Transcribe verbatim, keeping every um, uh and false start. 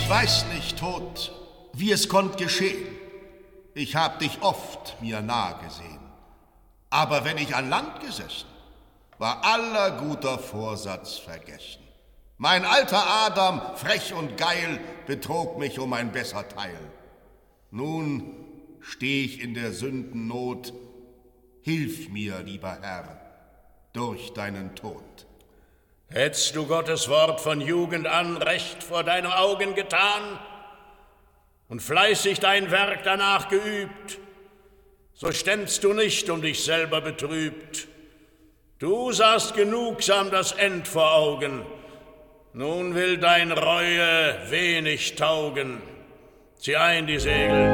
Ich weiß nicht, Tod, wie es konnt geschehen. Ich hab dich oft mir nah gesehen. Aber wenn ich an Land gesessen, war aller guter Vorsatz vergessen. Mein alter Adam, frech und geil, betrog mich um ein besser Teil. Nun steh ich in der Sündennot. Hilf mir, lieber Herr, durch deinen Tod. Hättst du Gottes Wort von Jugend an recht vor deine Augen getan und fleißig dein Werk danach geübt, so ständst du nicht um dich selber betrübt. Du sahst genugsam das End vor Augen, nun will dein Reue wenig taugen. Zieh ein die Segel.